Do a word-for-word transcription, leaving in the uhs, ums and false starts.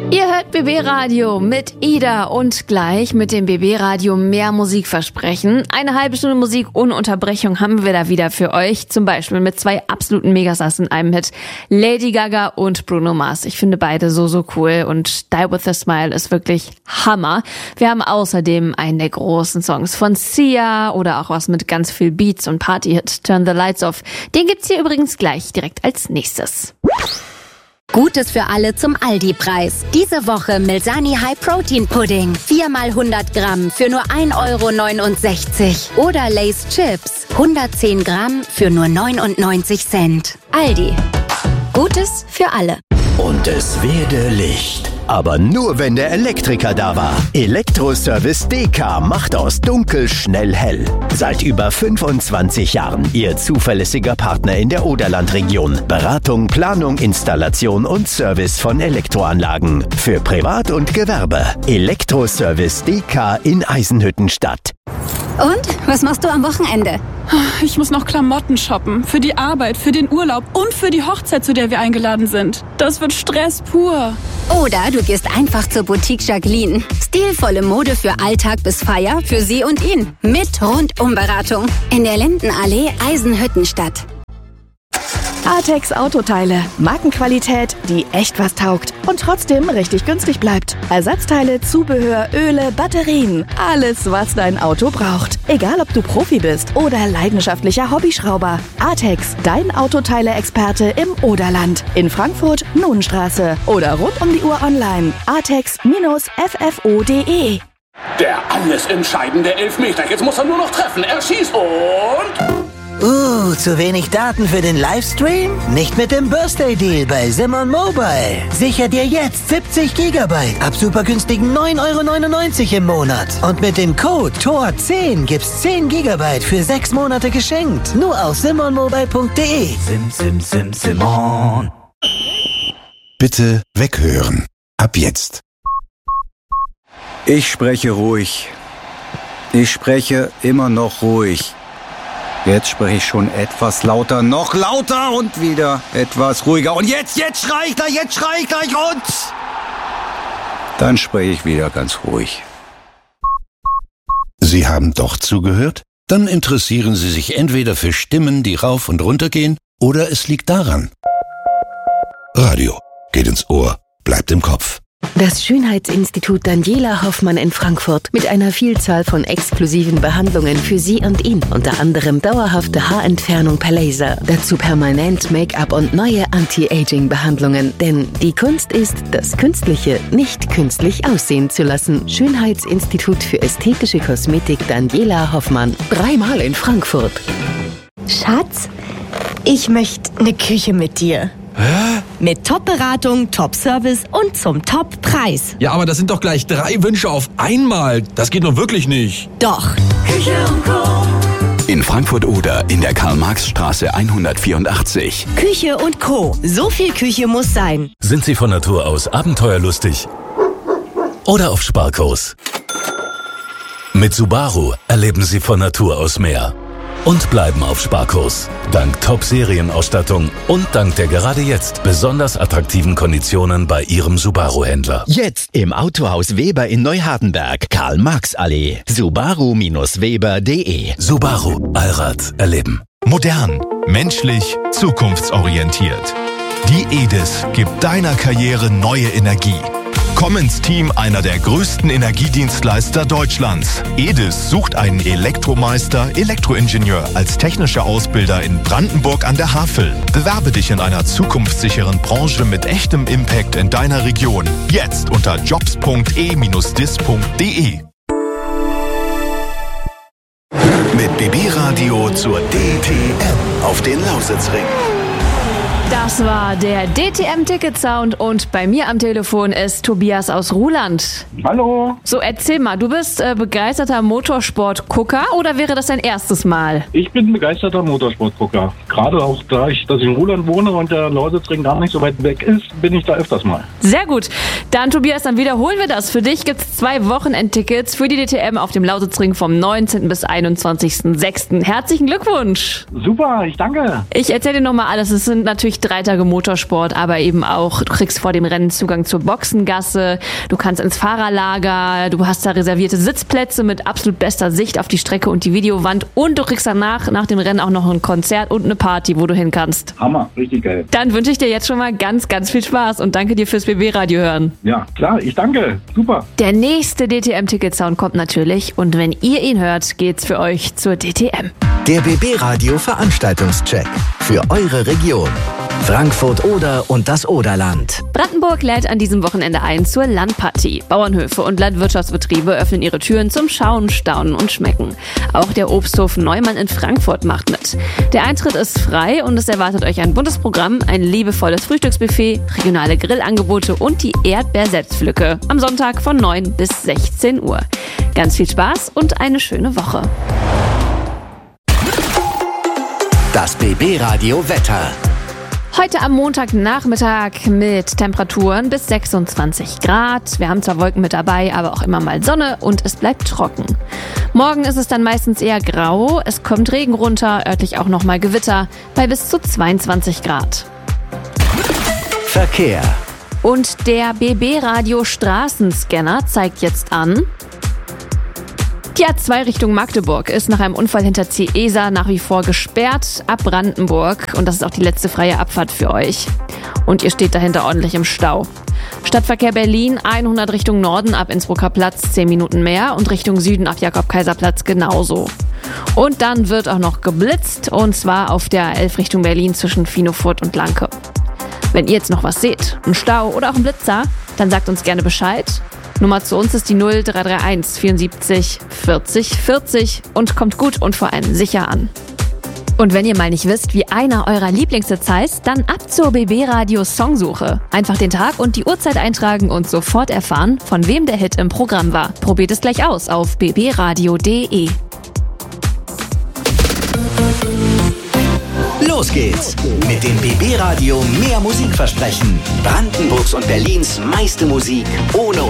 Ihr hört B B Radio mit Ida und gleich mit dem B B Radio mehr Musik versprechen. Eine halbe Stunde Musik ohne Unterbrechung haben wir da wieder für euch. Zum Beispiel mit zwei absoluten Megastars in einem Hit. Lady Gaga und Bruno Mars. Ich finde beide so, so cool und Die With A Smile ist wirklich Hammer. Wir haben außerdem einen der großen Songs von Sia oder auch was mit ganz viel Beats und Party-Hit. Turn the Lights Off. Den gibt's hier übrigens gleich direkt als nächstes. Gutes für alle zum Aldi-Preis. Diese Woche Milsani High Protein Pudding. vier mal hundert Gramm für nur ein Euro neunundsechzig. Oder Lay's Chips. hundertzehn Gramm für nur neunundneunzig Cent. Aldi. Gutes für alle. Und es werde Licht. Aber nur, wenn der Elektriker da war. Elektroservice D K macht aus dunkel schnell hell. Seit über fünfundzwanzig Jahren Ihr zuverlässiger Partner in der Oderlandregion. Beratung, Planung, Installation und Service von Elektroanlagen. Für Privat und Gewerbe. Elektroservice D K in Eisenhüttenstadt. Und? Was machst du am Wochenende? Ich muss noch Klamotten shoppen. Für die Arbeit, für den Urlaub und für die Hochzeit, zu der wir eingeladen sind. Das wird Stress pur. Oder du gehst einfach zur Boutique Jacqueline. Stilvolle Mode für Alltag bis Feier, für sie und ihn. Mit Rundumberatung. In der Lindenallee Eisenhüttenstadt. Artex Autoteile. Markenqualität, die echt was taugt und trotzdem richtig günstig bleibt. Ersatzteile, Zubehör, Öle, Batterien. Alles, was dein Auto braucht. Egal, ob du Profi bist oder leidenschaftlicher Hobbyschrauber. Artex, dein Autoteile-Experte im Oderland. In Frankfurt, Nohnstraße. Oder rund um die Uhr online. artex F F O punkt D E. Der alles entscheidende Elfmeter. Jetzt muss er nur noch treffen. Er schießt und... Uh, zu wenig Daten für den Livestream? Nicht mit dem Birthday-Deal bei Simon Mobile. Sicher dir jetzt siebzig Gigabyte ab super günstigen neun Euro neunundneunzig im Monat. Und mit dem Code T O R zehn gibt's zehn Gigabyte für sechs Monate geschenkt. Nur auf simon mobile punkt D E. Sim, sim, sim, Simon. Bitte weghören. Ab jetzt. Ich spreche ruhig. Ich spreche immer noch ruhig. Jetzt spreche ich schon etwas lauter, noch lauter und wieder etwas ruhiger. Und jetzt, jetzt schrei ich gleich, jetzt schrei ich gleich und... Dann spreche ich wieder ganz ruhig. Sie haben doch zugehört? Dann interessieren Sie sich entweder für Stimmen, die rauf und runter gehen, oder es liegt daran. Radio geht ins Ohr, bleibt im Kopf. Das Schönheitsinstitut Daniela Hoffmann in Frankfurt mit einer Vielzahl von exklusiven Behandlungen für Sie und ihn. Unter anderem dauerhafte Haarentfernung per Laser, dazu permanent Make-up und neue Anti-Aging-Behandlungen. Denn die Kunst ist, das Künstliche nicht künstlich aussehen zu lassen. Schönheitsinstitut für ästhetische Kosmetik Daniela Hoffmann. Dreimal in Frankfurt. Schatz, ich möchte eine Küche mit dir. Hä? Mit Top-Beratung, Top-Service und zum Top-Preis. Ja, aber das sind doch gleich drei Wünsche auf einmal. Das geht doch wirklich nicht. Doch. Küche und Co. In Frankfurt-Oder in der Karl-Marx-Straße hundertvierundachtzig. Küche und Co. So viel Küche muss sein. Sind Sie von Natur aus abenteuerlustig? Oder auf Sparkurs? Mit Subaru erleben Sie von Natur aus mehr. Und bleiben auf Sparkurs. Dank Top-Serienausstattung und dank der gerade jetzt besonders attraktiven Konditionen bei Ihrem Subaru-Händler. Jetzt im Autohaus Weber in Neuhardenberg, Karl-Marx-Allee. Subaru Weber punkt de. Subaru. Allrad erleben. Modern, menschlich, zukunftsorientiert. Die E D I S gibt deiner Karriere neue Energie. Komm ins Team einer der größten Energiedienstleister Deutschlands. E D I S sucht einen Elektromeister, Elektroingenieur als technischer Ausbilder in Brandenburg an der Havel. Bewerbe dich in einer zukunftssicheren Branche mit echtem Impact in deiner Region. Jetzt unter jobs punkt e dis punkt de. Mit B B Radio zur D T M auf den Lausitzring. Das war der D T M-Ticket-Sound und bei mir am Telefon ist Tobias aus Ruhland. Hallo. So, erzähl mal, du bist äh, begeisterter Motorsport-Gucker oder wäre das dein erstes Mal? Ich bin begeisterter Motorsport-Gucker. Gerade auch da ich, dass ich in Ruhland wohne und der Lausitzring gar nicht so weit weg ist, bin ich da öfters mal. Sehr gut. Dann Tobias, dann wiederholen wir das. Für dich gibt es zwei Wochenendtickets für die D T M auf dem Lausitzring vom neunzehnten bis einundzwanzigsten sechsten Herzlichen Glückwunsch. Super, ich danke. Ich erzähle dir nochmal alles. Es sind natürlich natürlich drei Tage Motorsport, aber eben auch, du kriegst vor dem Rennen Zugang zur Boxengasse, du kannst ins Fahrerlager, du hast da reservierte Sitzplätze mit absolut bester Sicht auf die Strecke und die Videowand und du kriegst danach, nach dem Rennen auch noch ein Konzert und eine Party, wo du hin kannst. Hammer, richtig geil. Dann wünsche ich dir jetzt schon mal ganz, ganz viel Spaß und danke dir fürs B B-Radio hören. Ja, klar, ich danke. Super. Der nächste D T M-Ticket-Sound kommt natürlich und wenn ihr ihn hört, geht's für euch zur D T M. Der B B-Radio Veranstaltungscheck für eure Region. Frankfurt Oder und das Oderland. Brandenburg lädt an diesem Wochenende ein zur Landpartie. Bauernhöfe und Landwirtschaftsbetriebe öffnen ihre Türen zum Schauen, Staunen und Schmecken. Auch der Obsthof Neumann in Frankfurt macht mit. Der Eintritt ist frei und es erwartet euch ein buntes Programm, ein liebevolles Frühstücksbuffet, regionale Grillangebote und die Erdbeersetzpflücke. Am Sonntag von neun bis sechzehn Uhr. Ganz viel Spaß und eine schöne Woche. Das B B-Radio Wetter. Heute am Montagnachmittag mit Temperaturen bis sechsundzwanzig Grad. Wir haben zwar Wolken mit dabei, aber auch immer mal Sonne und es bleibt trocken. Morgen ist es dann meistens eher grau, es kommt Regen runter, örtlich auch nochmal Gewitter bei bis zu zweiundzwanzig Grad. Verkehr. Und der B B-Radio Straßenscanner zeigt jetzt an: Die A zwei Richtung Magdeburg ist nach einem Unfall hinter Ciesa nach wie vor gesperrt ab Brandenburg und das ist auch die letzte freie Abfahrt für euch. Und ihr steht dahinter ordentlich im Stau. Stadtverkehr Berlin hundert Richtung Norden ab Innsbrucker Platz zehn Minuten mehr und Richtung Süden ab Jakob-Kaiser-Platz genauso. Und dann wird auch noch geblitzt und zwar auf der elf Richtung Berlin zwischen Finofurt und Lanke. Wenn ihr jetzt noch was seht, einen Stau oder auch einen Blitzer, dann sagt uns gerne Bescheid. Nummer zu uns ist die null drei drei eins vierundsiebzig vierzig vierzig und kommt gut und vor allem sicher an. Und wenn ihr mal nicht wisst, wie einer eurer Lieblingshits heißt, dann ab zur B B-Radio Songsuche. Einfach den Tag und die Uhrzeit eintragen und sofort erfahren, von wem der Hit im Programm war. Probiert es gleich aus auf b b radio punkt d e. Los geht's mit dem B B-Radio Mehr Musik versprechen. Brandenburgs und Berlins meiste Musik ohne